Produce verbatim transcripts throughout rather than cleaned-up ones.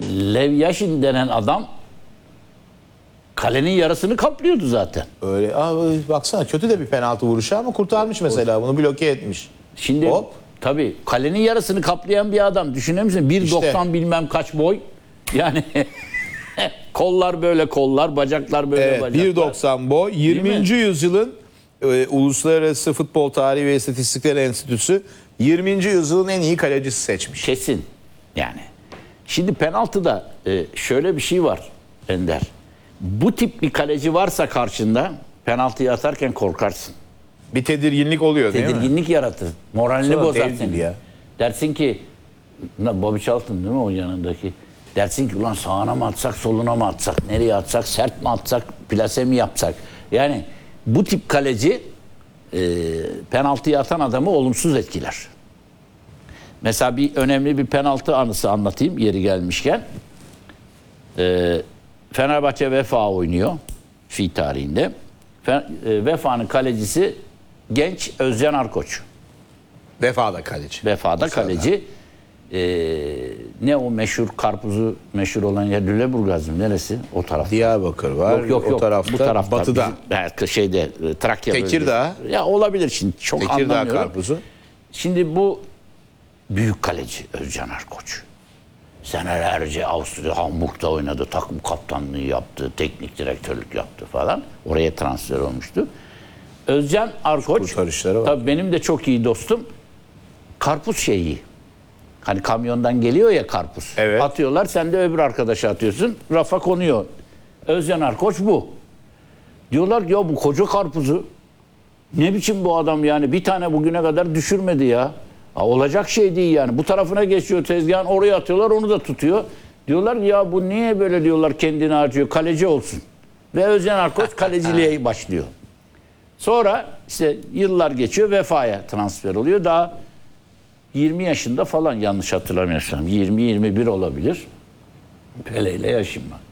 Lev Yashin denen adam kalenin yarısını kaplıyordu zaten. Öyle. Abi baksana kötü de bir penaltı vuruşu ama kurtarmış mesela. Bunu bloke etmiş. Şimdi Hop. tabii kalenin yarısını kaplayan bir adam. Düşünür müsün? bir doksan İşte. bilmem kaç boy. Yani kollar böyle kollar, bacaklar böyle Evet, bacaklar. bir doksan boy. yirminci yüzyılın e, Uluslararası Futbol Tarihi ve İstatistikler Enstitüsü yirminci yüzyılın en iyi kalecisi seçmiş. Kesin. Yani. Şimdi penaltıda e, şöyle bir şey var Ender. Bu tip bir kaleci varsa karşında penaltıyı atarken korkarsın. Bir tedirginlik oluyor değil mi? Tedirginlik yaratır. Moralini Sonra bozar değil seni. ya. Dersin ki, Bobby Charlton değil mi o yanındaki? Dersin ki ulan sağına mı atsak, soluna mı atsak, nereye atsak, sert mi atsak, plase mi yapsak? Yani bu tip kaleci e, penaltıyı atan adamı olumsuz etkiler. Mesela bir önemli bir penaltı anısı anlatayım yeri gelmişken. E, Fenerbahçe Vefa oynuyor fi tarihinde. Fe, e, Vefa'nın kalecisi genç Özcan Arkoç. Vefa'da kaleci. Vefa'da Mesela. kaleci. Ee, ne o meşhur karpuzu meşhur olan yer Lüleburgaz mı? Neresi? O taraf. Diyarbakır var. Yok yok O yok. tarafta, Bu tarafta. batıda. Bizim, şeyde e, Trakya Tekirdağ. bölgesi. Ya olabilir şimdi. Çok Tekirdağ anlamıyorum. karpuzu. Şimdi bu büyük kaleci Özcan Arkoç. Senelerce Avusturya Hamburg'da oynadı. Takım kaptanlığı yaptı. Teknik direktörlük yaptı falan. Oraya transfer olmuştu. Özcan Arkoç Kurtarışları var. tabii benim de çok iyi dostum. Karpuz şeyi. Hani kamyondan geliyor ya karpuz. Evet. Atıyorlar, sen de öbür arkadaşa atıyorsun. Rafa konuyor. Özcan Arkoç bu. Diyorlar ki ya bu koca karpuzu ne biçim bu adam yani bir tane bugüne kadar düşürmedi ya. Ha, olacak şey değil yani. Bu tarafına geçiyor tezgahın, oraya atıyorlar, onu da tutuyor. Diyorlar ya bu niye böyle diyorlar, kendini harcıyor, kaleci olsun. Ve Özcan Arkoç kaleciliğe başlıyor. Sonra işte yıllar geçiyor, Vefa'ya transfer oluyor. Daha yirmi yaşında falan yanlış hatırlamıyorsam. yirmi yirmi bir olabilir. Pele ile yaşım var.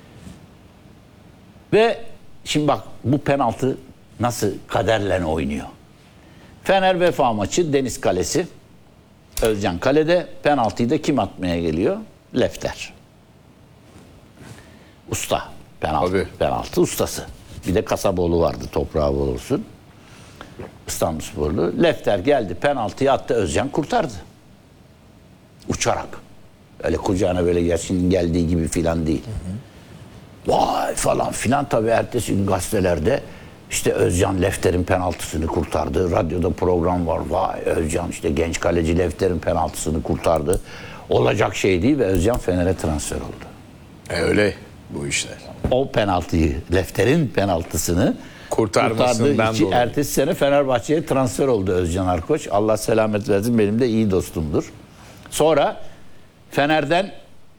Ve şimdi bak bu penaltı nasıl kaderle oynuyor. Fener Vefa maçı Deniz Kalesi. Özcan kalede, penaltıyı da kim atmaya geliyor? Lefter. Usta. Penaltı, Tabii. penaltı ustası. Bir de Kasaboğlu vardı, toprağı bol olsun. İstanbulsporlu. Lefter geldi, penaltıyı attı, Özcan kurtardı. Uçarak. Öyle kucağına böyle Yasin'in geldiği gibi filan değil. Hı hı. Vay falan filan, tabii ertesi gün gazetelerde işte Özcan Lefter'in penaltısını kurtardı. Radyoda program var. Vay Özcan işte genç kaleci Lefter'in penaltısını kurtardı. Olacak şey değil ve Özcan Fener'e transfer oldu. E öyle bu işler. O penaltıyı, Lefter'in penaltısını Kurtarmasından kurtardığı için dolayı. ertesi sene Fenerbahçe'ye transfer oldu Özcan Arkoç. Allah selamet versin, benim de iyi dostumdur. Sonra Fener'den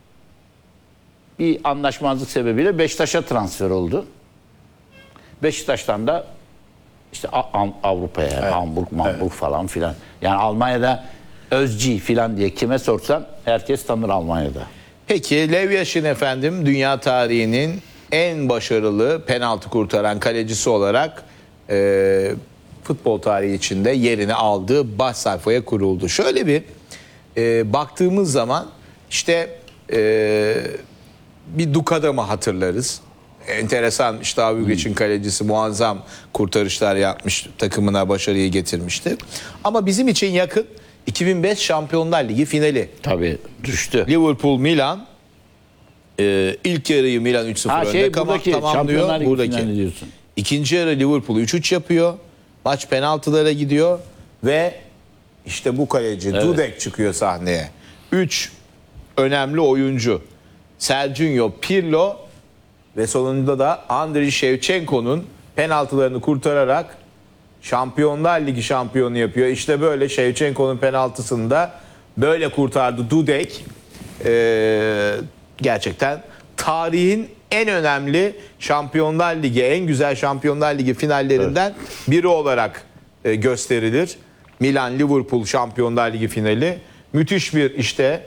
bir anlaşmazlık sebebiyle Beşiktaş'a transfer oldu. Beşiktaş'tan da işte Avrupa'ya, evet. Hamburg, Hamburg evet. falan filan. Yani Almanya'da Özci filan diye kime sorsan herkes tanır Almanya'da. Peki Lev Yashin efendim dünya tarihinin en başarılı penaltı kurtaran kalecisi olarak e, futbol tarihi içinde yerini aldığı baş sayfaya kuruldu. Şöyle bir e, baktığımız zaman işte e, bir Dukadam'ı hatırlarız. Enteresan, işte Avugac'ın kalecisi muazzam kurtarışlar yapmış, takımına başarıyı getirmişti. Ama bizim için yakın iki bin beş Şampiyonlar Ligi finali. Tabii düştü. Liverpool Milan e, ilk yarıyı Milan üç sıfır önde şey, tamam, buradaki, tamamlıyor. Buradaki. İkinci yarı Liverpool üç üç yapıyor. Maç penaltılara gidiyor ve işte bu kaleci evet. Dudek çıkıyor sahneye. üç önemli oyuncu. Sergio Pirlo ve sonunda da Andriy Shevchenko'nun penaltılarını kurtararak Şampiyonlar Ligi şampiyonu yapıyor. İşte böyle Shevchenko'nun penaltısını da böyle kurtardı Dudek. Ee, gerçekten tarihin en önemli Şampiyonlar Ligi, en güzel Şampiyonlar Ligi finallerinden evet. biri olarak e, gösterilir. Milan-Liverpool Şampiyonlar Ligi finali. Müthiş bir işte.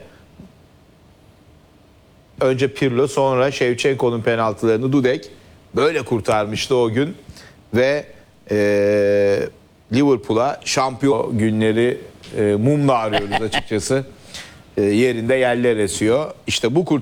Önce Pirlo, sonra Shevchenko'nun penaltılarını Dudek böyle kurtarmıştı o gün. Ve e, Liverpool'a şampiyon günleri e, mumla arıyoruz açıkçası. E, yerinde yerler esiyor. İşte bu